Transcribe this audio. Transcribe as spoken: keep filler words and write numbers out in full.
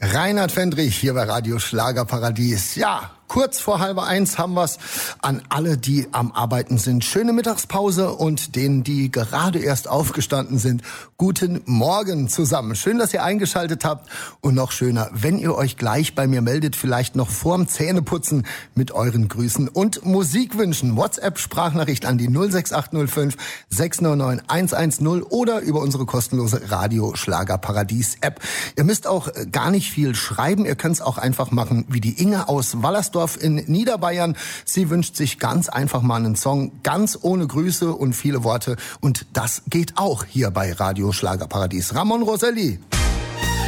Reinhard Fendrich hier bei Radio Schlagerparadies. Ja, kurz vor halb eins haben wir's. An alle, die am Arbeiten sind, schöne Mittagspause, und denen, die gerade erst aufgestanden sind, guten Morgen zusammen. Schön, dass ihr eingeschaltet habt, und noch schöner, wenn ihr euch gleich bei mir meldet, vielleicht noch vorm Zähneputzen mit euren Grüßen und Musikwünschen. WhatsApp-Sprachnachricht an die null sechs acht null fünf sechs neun neun eins eins null oder über unsere kostenlose Radio Schlagerparadies App. Ihr müsst auch gar nicht viel schreiben, ihr könnt es auch einfach machen wie die Inge aus Wallersdorf in Niederbayern. Sie wünscht sich ganz einfach mal einen Song, ganz ohne Grüße und viele Worte, und das geht auch hier bei Radio Schlagerparadies. Ramon Roselli.